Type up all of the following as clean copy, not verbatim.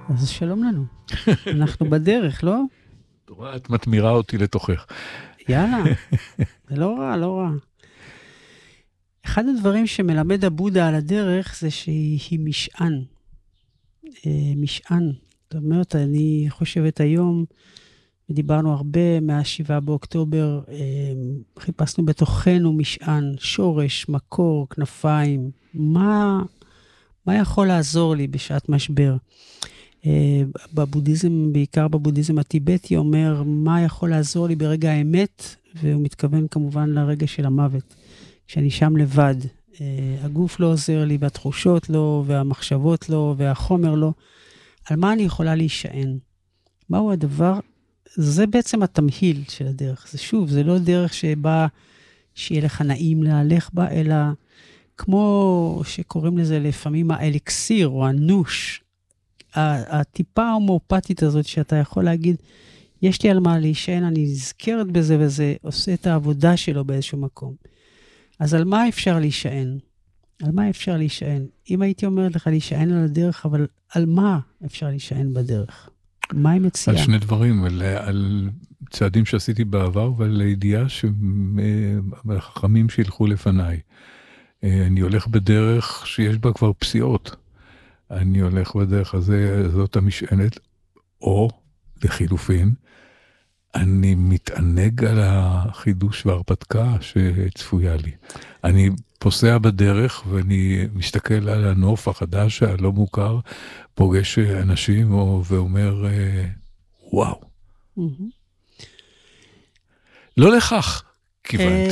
אז שלום לנו. אנחנו בדרך, לא? תורה, את מתמירה אותי לתוכך. יאללה, זה לא רע, לא רע. אחד הדברים שמלמד הבודה על הדרך זה שהיא משען. משען. זאת אומרת, אני חושבת היום, ודיברנו הרבה מה-7 באוקטובר, חיפשנו בתוכנו משען, שורש, מקור, כנפיים. מה יכול לעזור לי בשעת משבר? בבודהיזם, בעיקר בבודהיזם הטיבטי, אומר מה יכול לעזור לי ברגע האמת, והוא מתכוון כמובן לרגע של המוות. כשאני שם לבד, הגוף לא עוזר לי, והתחושות לא, והמחשבות לא, והחומר לא. על מה אני יכולה להישען? מהו הדבר? זה בעצם התמהיל של הדרך. זה שוב, זה לא דרך שבה שיהיה לך נעים להלך בה, אלא כמו שקוראים לזה לפעמים האליקסיר או הנוש, הטיפה ההומואפתית הזאת שאתה יכול להגיד, יש לי על מה להישען, אני נזכרת בזה וזה עושה את העבודה שלו באיזשהו מקום. אז על מה אפשר להישען? על מה אפשר להישען? אם הייתי אומרת לך להישען על הדרך, אבל על מה אפשר להישען בדרך? מה היא מציעה? על שני דברים, על צעדים שעשיתי בעבר ועל הידיעה שהחכמים שילכו לפניי. אני הולך בדרך שיש בה כבר פסיעות. אני הולך בדרך הזה, זאת המשענת, או לחילופין, אני מתענג על החידוש וההרפתקה שצפויה לי. אני פוסע בדרך ואני מסתכל על הנוף החדש, הלא מוכר, פוגש אנשים ואומר, וואו. לא לכך. כיוונת.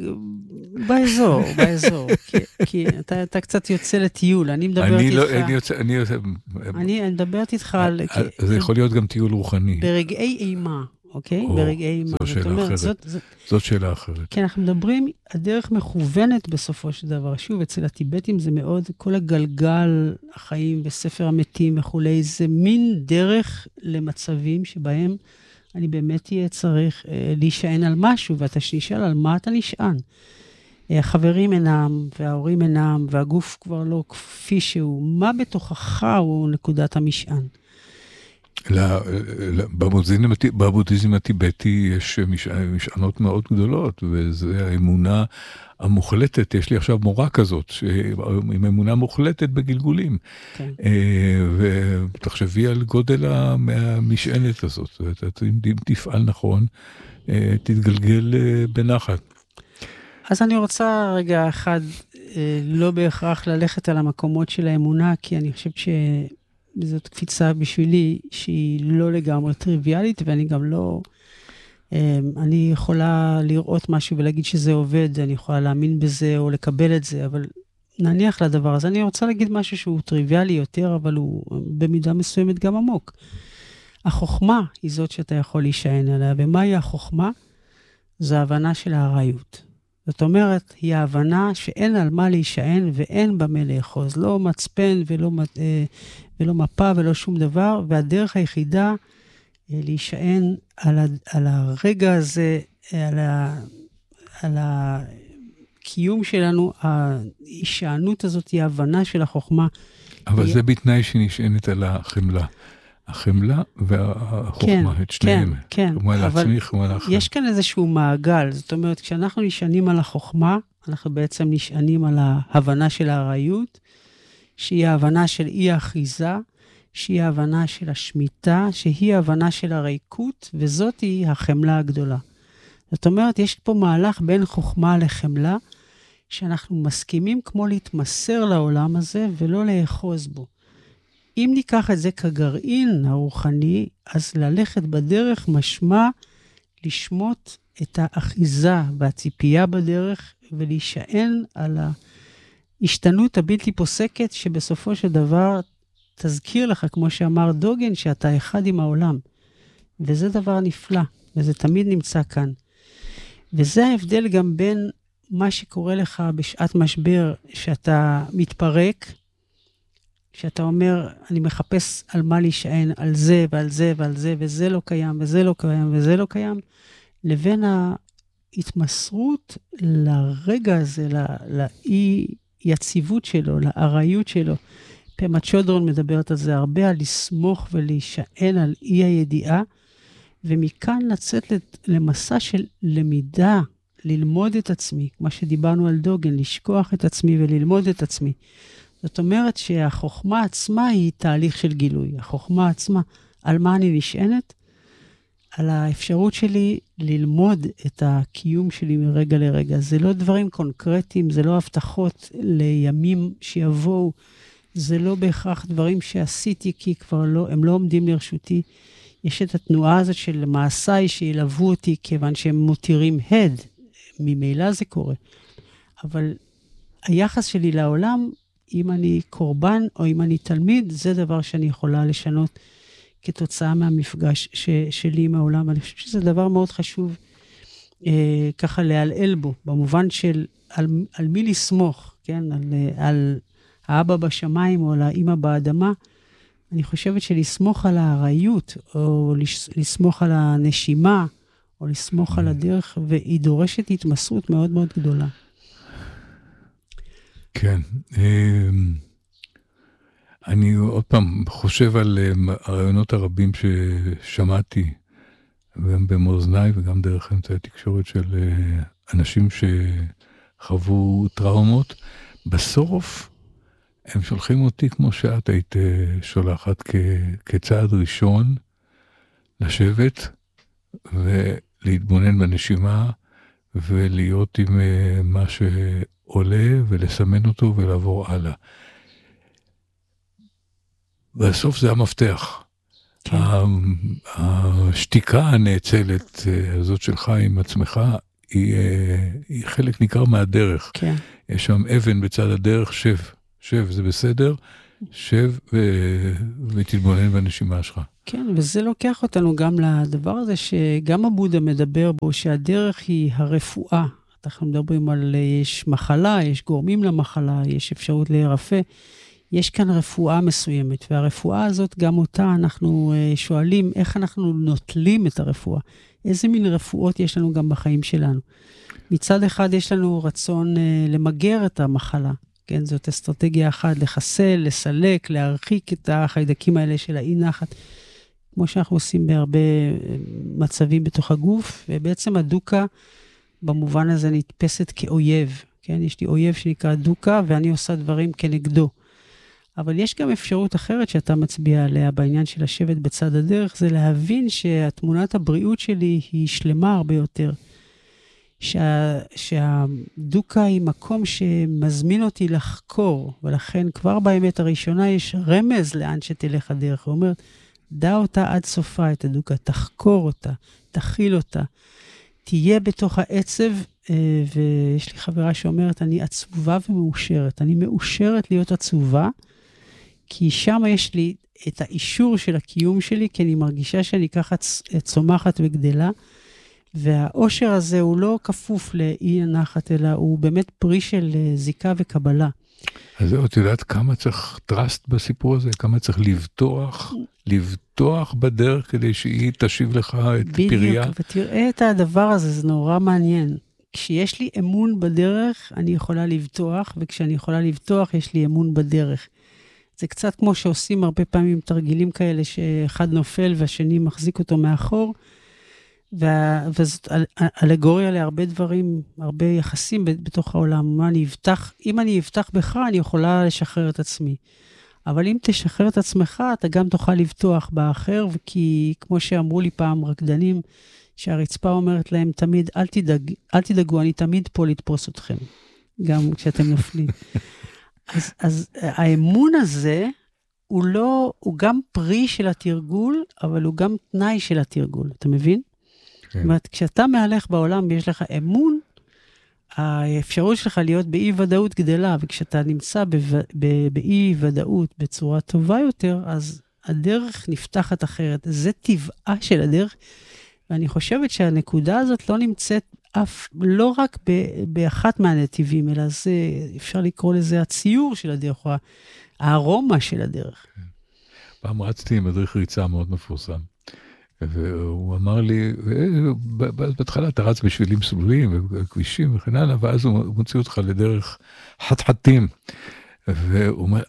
באזור, כי אתה קצת יוצא לטיול, אני מדברת איתך. אני מדברת איתך על... זה יכול להיות גם טיול רוחני. ברגעי אימה, אוקיי? ברגעי אימה. זו שאלה אחרת. זאת שאלה אחרת. כי אנחנו מדברים, הדרך מכוונת בסופו של דבר. שוב, אצל הטיבטים זה מאוד, כל הגלגל החיים וספר המתים וכולי, זה מין דרך למצבים שבהם אני באמת יהיה צריך להישען על משהו, ואתה נשאל על מה אתה נשען. החברים אינם, וההורים אינם, והגוף כבר לא כפי שהוא. מה בתוכך הוא נקודת המשען? בבודהיזם הטיבטי יש משענות מאוד גדולות, וזו האמונה המוחלטת. יש לי עכשיו מורה כזאת, עם אמונה מוחלטת בגלגולים. כן. ותחשבי על גודל המשענת הזאת. אם תפעל נכון, תתגלגל בנחת. אז אני רוצה רגע אחד, לא בהכרח ללכת על המקומות של האמונה, כי אני חושבת שזאת קפיצה בשבילי, שהיא לא לגמרי טריוויאלית, ואני גם לא... אני יכולה לראות משהו ולהגיד שזה עובד, אני יכולה להאמין בזה או לקבל את זה, אבל נניח לדבר הזה. אני רוצה להגיד משהו שהוא טריוויאלי יותר, אבל הוא במידה מסוימת גם עמוק. החוכמה היא זאת שאתה יכול להישען עליה, ומהי החוכמה? זו ההבנה של הארעיות. זאת אומרת, היא ההבנה שאין על מה להישען ואין במה לאחוז, לא מצפן ולא מפה ולא שום דבר, והדרך היחידה להישען על הרגע הזה, על הקיום שלנו, ההישענות הזאת היא ההבנה של החוכמה. אבל זה בתנאי שנשענת על החמלה. החמלה והחוכמה, את שניהם. כן, חוכמה לעצמי, חוכמה לאחר. יש כאן איזשהו מעגל, זאת אומרת, כשאנחנו נשענים על החוכמה, אנחנו בעצם נשענים על ההבנה של הארעיות, שהיא ההבנה של אי האחיזה, שהיא ההבנה של השמיטה, שהיא ההבנה של הריקות, וזאת היא החמלה הגדולה. זאת אומרת, יש פה מהלך בין חוכמה לחמלה, שאנחנו מסכימים כמו להתמסר לעולם הזה, ולא לאחוז בו. אם ניקח את זה כגרעין הרוחני, אז ללכת בדרך משמע לשמוט את האחיזה והציפייה בדרך, ולהישען על ההשתנות הבלתי פוסקת, שבסופו של דבר תזכיר לך, כמו שאמר דוגן, שאתה אחד עם העולם. וזה דבר נפלא, וזה תמיד נמצא כאן. וזה ההבדל גם בין מה שקורה לך בשעת משבר, שאתה מתפרק, שאתה אומר, אני מחפש על מה להישען, על זה ועל זה ועל זה, וזה לא קיים, וזה לא קיים, וזה לא קיים, לבין ההתמסרות לרגע הזה, לאי יציבות שלו, לארעיות שלו, פמה צ'ודרון מדברת על זה הרבה, על לסמוך ולהישען על אי הידיעה, ומכאן לצאת למסע של למידה, ללמוד את עצמי, מה שדיברנו על דוגן, לשכוח את עצמי וללמוד את עצמי. זאת אומרת שהחוכמה עצמה היא תהליך של גילוי. החוכמה עצמה, על מה אני נשענת? על האפשרות שלי ללמוד את הקיום שלי מרגע לרגע. זה לא דברים קונקרטיים, זה לא הבטחות לימים שיבואו, זה לא בהכרח דברים שעשיתי כי כבר לא, הם לא עומדים לרשותי. יש את התנועה הזאת של מעשיי שילוו אותי כיוון שהם מותירים הד. ממילא זה קורה. אבל היחס שלי לעולם, אם אני קורבן או אם אני תלמיד, זה דבר שאני יכולה לשנות כתוצאה מהמפגש שלי עם העולם. אני חושב שזה דבר מאוד חשוב ככה להעלל בו, במובן של על מי לסמוך, כן? על האבא בשמיים או על האמא באדמה. אני חושבת שלסמוך על הארעיות, או לסמוך על הנשימה, או לסמוך על הדרך, והיא דורשת התמסרות מאוד מאוד גדולה. כן. אני עוד פעם חושב על הרעיונות הרבים ששמעתי, גם במאזניי וגם דרך אמצעי התקשורת של אנשים שחוו טראומות. בסוף הם שולחים אותי כמו שאת היית שולחת כצעד ראשון, לשבת ולהתבונן בנשימה ולהיות עם מה שעולה ולסמן אותו ולעבור הלאה. בסוף זה המפתח. כן. השתיקה הנאצלת הזאת שלך עם עצמך היא חלק ניכר מהדרך. כן. יש שם אבן בצד הדרך, שב, זה בסדר, שב ותתבונן בנשימה שלך. כן, וזה לוקח אותנו גם לדבר הזה שגם הבודה מדבר בו, שהדרך היא הרפואה. אנחנו מדברים על יש מחלה, יש גורמים למחלה, יש אפשרות להירפא. יש כאן רפואה מסוימת, והרפואה הזאת, גם אותה אנחנו שואלים איך אנחנו נוטלים את הרפואה. איזה מין רפואות יש לנו גם בחיים שלנו. מצד אחד יש לנו רצון למגר את המחלה. כן, זאת אסטרטגיה אחת, לחסל, לסלק, להרחיק את החיידקים האלה של האי נחת, כמו שאנחנו עושים בהרבה מצבים בתוך הגוף, ובעצם הדוקה במובן הזה נתפסת כאויב. כן, יש לי אויב שנקרא דוקה, ואני עושה דברים כנגדו. אבל יש גם אפשרות אחרת שאתה מצביע עליה בעניין של לשבת בצד הדרך, זה להבין שהתמונת הבריאות שלי היא שלמה הרבה יותר. שהדוקה היא מקום שמזמין אותי לחקור, ולכן כבר באמת הראשונה יש רמז לאן שתלך הדרך. הוא אומר, דע אותה עד סופה את הדוקה, תחקור אותה, תכיל אותה, תהיה בתוך העצב, ויש לי חברה שאומרת, אני עצובה ומאושרת, אני מאושרת להיות עצובה, כי שם יש לי את האישור של הקיום שלי, כי אני מרגישה שאני ככה צומחת וגדלה, והאושר הזה הוא לא כפוף לאי הנחת, אלא הוא באמת פרי של זיקה וקבלה. אז את יודעת כמה צריך טרסט בסיפור הזה? כמה צריך לבטוח בדרך כדי שהיא תשיב לך את פריה? בדיוק, ותראה את הדבר הזה, זה נורא מעניין. כשיש לי אמון בדרך, אני יכולה לבטוח, וכשאני יכולה לבטוח, יש לי אמון בדרך. זה קצת כמו שעושים הרבה פעמים תרגילים כאלה, שאחד נופל והשני מחזיק אותו מאחור, וזאת אלגוריה להרבה דברים, הרבה יחסים בתוך העולם. אם אני אבטח בך, אני יכולה לשחרר את עצמי. אבל אם תשחרר את עצמך, אתה גם תוכל לבטוח באחר, כי כמו שאמרו לי פעם רקדנים, שהרצפה אומרת להם תמיד, אל תדאגו, אני תמיד פה לתפוס אתכם, גם כשאתם נופלים. אז האמון הזה, הוא גם פרי של התרגול, אבל הוא גם תנאי של התרגול, אתה מבין? זאת אומרת, כשאתה מהלך בעולם ויש לך אמון, האפשרות שלך להיות באי ודאות גדלה, וכשאתה נמצא באי ודאות בצורה טובה יותר, אז הדרך נפתחת אחרת. זה טבעה של הדרך, ואני חושבת שהנקודה הזאת לא נמצאת לא רק באחת מהנתיבים, אלא זה, אפשר לקרוא לזה הציור של הדרך, או הארומה של הדרך. פעם רצתי עם מדריך ריצה מאוד מפורסם, והוא אמר לי, בהתחלה אתה רץ בשבילים סלולים וכבישים וכן הלאה, ואז הוא מוציא אותך לדרך חתחתים, והוא אומר,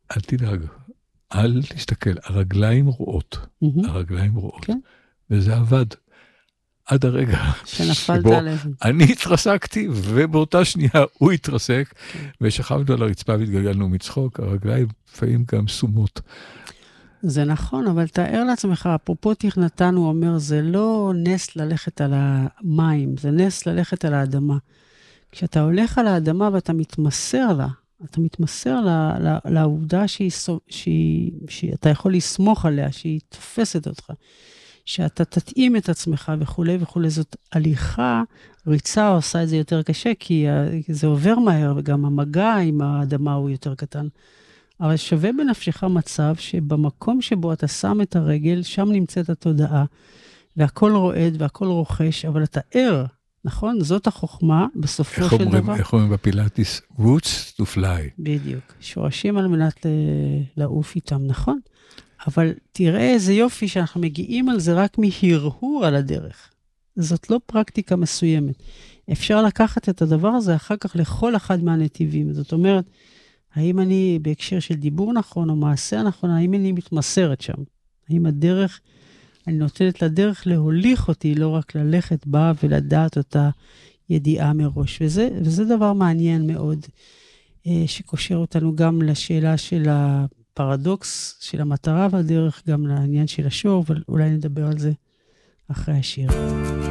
אל תדאג, אל תסתכל, הרגליים רואות, הרגליים רואות, וזה עבד. עד הרגע שבו אני התרסקתי, ובאותה שנייה הוא התרסק, ושכבנו על הרצפה והתגלגלנו מצחוק, הרגליים לפעמים גם סומות. זה נכון, אבל תאר לעצמך, אפרופו תכנתן, הוא אומר, זה לא נס ללכת על המים, זה נס ללכת על האדמה. כשאתה הולך על האדמה ואתה מתמסר לה, אתה מתמסר לעובדה שאתה יכול לסמוך עליה, שהיא תופסת אותך, שאתה תתאים את עצמך וכולי וכולי. זאת הליכה, ריצה עושה את זה יותר קשה, כי זה עובר מהר, וגם המגע עם האדמה הוא יותר קטן. אבל שווה בנפשך מצב שבמקום שבו אתה שם את הרגל, שם נמצאת התודעה, והכל רועד והכל רוכש, אבל אתה ער, נכון? זאת החוכמה בסופו של דבר. איך אומרים בפילאטיס? Roots to fly. בדיוק. שורשים על מנת לעוף איתם, נכון? אבל תראה איזה יופי שאנחנו מגיעים על זה רק מהרהור על הדרך. זאת לא פרקטיקה מסוימת. אפשר לקחת את הדבר הזה אחר כך לכל אחד מהנתיבים. זאת אומרת, האם אני בהקשר של דיבור נכון או מעשה נכון, האם אני מתמסרת שם? האם הדרך, אני נותנת לדרך להוליך אותי, לא רק ללכת בה ולדעת אותה ידיעה מראש. וזה דבר מעניין מאוד, שקושר אותנו גם לשאלה של הפרדוקס, של המטרה והדרך, גם לעניין של השור, אבל אולי נדבר על זה אחרי השיר.